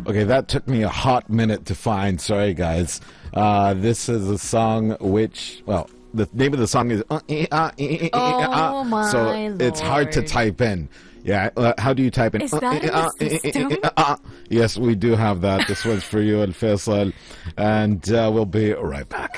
Okay, that took me a hot minute to find. Sorry, guys. This is a song which, well, the name of the song is Oh my so it's hard to Lord. type in. Yeah, how do you type in? Is that in the system? Yes, we do have that. This one's for you and Faisal, and we'll be right back.